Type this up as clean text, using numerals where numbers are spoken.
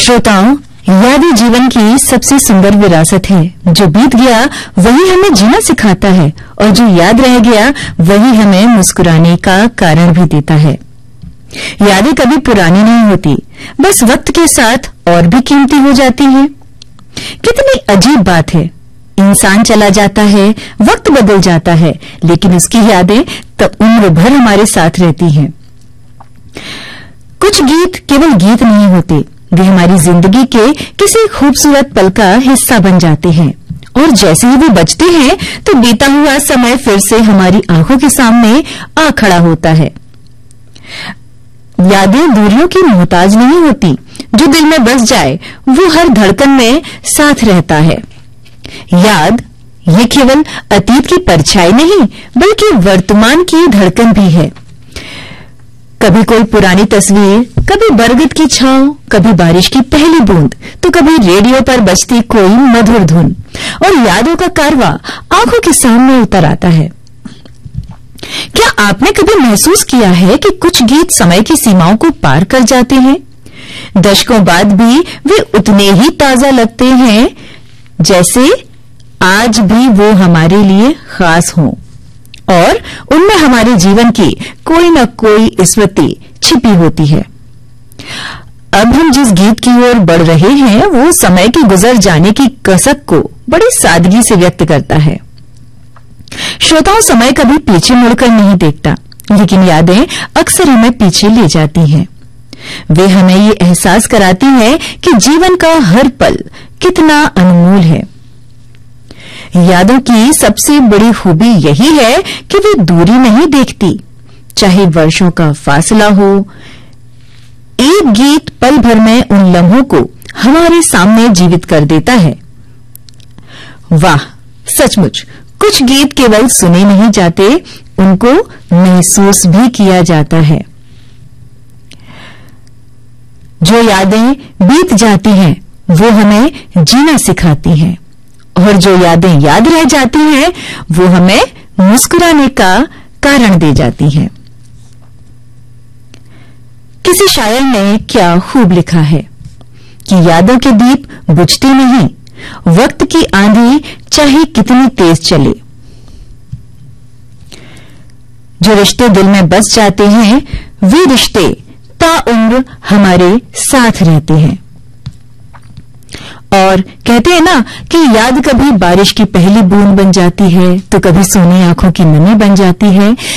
श्रोताओं, यादें जीवन की सबसे सुंदर विरासत है। जो बीत गया वही हमें जीना सिखाता है और जो याद रह गया वही हमें मुस्कुराने का कारण भी देता है। यादें कभी पुरानी नहीं होती, बस वक्त के साथ और भी कीमती हो जाती हैं। कितनी अजीब बात है, इंसान चला जाता है, वक्त बदल जाता है, लेकिन उसकी यादें तो उम्र भर हमारे साथ रहती हैं। कुछ गीत केवल गीत नहीं होते, वे हमारी जिंदगी के किसी खूबसूरत पल का हिस्सा बन जाते हैं और जैसे ही वे बजते हैं तो बीता हुआ समय फिर से हमारी आंखों के सामने आ खड़ा होता है। यादें दूरियों की मोहताज नहीं होती, जो दिल में बस जाए वो हर धड़कन में साथ रहता है। याद ये केवल अतीत की परछाई नहीं बल्कि वर्तमान की धड़कन भी है। कभी कोई पुरानी तस्वीर, कभी बरगद की छांव, कभी बारिश की पहली बूंद, तो कभी रेडियो पर बजती कोई मधुर धुन, और यादों का कारवां आंखों के सामने उतर आता है। क्या आपने कभी महसूस किया है कि कुछ गीत समय की सीमाओं को पार कर जाते हैं? दशकों बाद भी वे उतने ही ताजा लगते हैं जैसे आज भी वो हमारे लिए खास हों, और उनमें हमारे जीवन की कोई न कोई स्मृति छिपी होती है। अब हम जिस गीत की ओर बढ़ रहे हैं वो समय के गुजर जाने की कसक को बड़ी सादगी से व्यक्त करता है। श्रोताओं, समय कभी पीछे मुड़कर नहीं देखता, लेकिन यादें अक्सर हमें पीछे ले जाती हैं। वे हमें ये एहसास कराती हैं कि जीवन का हर पल कितना अनमोल है। यादों की सबसे बड़ी खूबी यही है कि वे दूरी नहीं देखती, चाहे वर्षों का फासला हो। एक गीत पल भर में उन लम्हों को हमारे सामने जीवित कर देता है। वाह, सचमुच कुछ गीत केवल सुने नहीं जाते, उनको महसूस भी किया जाता है। जो यादें बीत जाती हैं वो हमें जीना सिखाती हैं, और जो यादें याद रह जाती हैं वो हमें मुस्कुराने का कारण दे जाती हैं। किसी शायर ने क्या खूब लिखा है कि यादों के दीप बुझते नहीं, वक्त की आंधी चाहे कितनी तेज चले। जो रिश्ते दिल में बस जाते हैं वे रिश्ते ताउम्र हमारे साथ रहते हैं। और कहते हैं ना कि याद कभी बारिश की पहली बूंद बन जाती है तो कभी सोनी आंखों की नमी बन जाती है।